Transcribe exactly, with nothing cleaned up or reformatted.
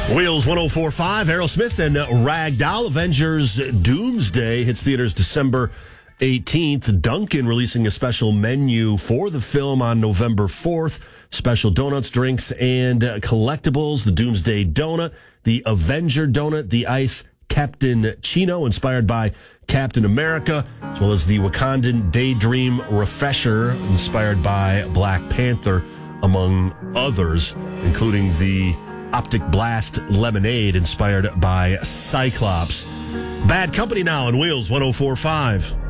Wheels one oh four point five, Aerosmith and Ragdoll. Avengers Doomsday hits theaters December eighteenth. Dunkin' releasing a special menu for the film on November fourth. Special donuts, drinks, and collectibles. The Doomsday Donut, the Avenger Donut, the Ice Captain Chino, inspired by Captain America, as well as the Wakandan Daydream Refresher, inspired by Black Panther, among others, including the Optic Blast Lemonade, inspired by Cyclops. Bad Company now on Wheels one oh four point five.